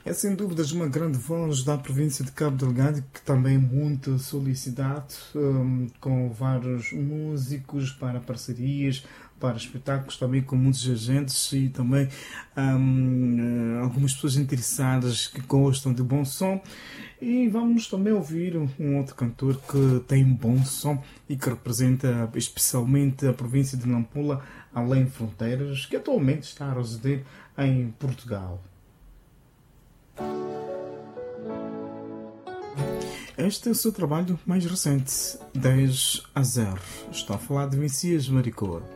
É sem dúvidas uma grande voz da província de Cabo Delgado, que também é muito solicitado, com vários músicos para parcerias, para espetáculos, também com muitos agentes e também algumas pessoas interessadas que gostam de bom som. E vamos também ouvir um outro cantor que tem bom som e que representa especialmente a província de Nampula, além de fronteiras, que atualmente está a residir em Portugal. Este é o seu trabalho mais recente, 10-0. Estou a falar de Messias Maricor.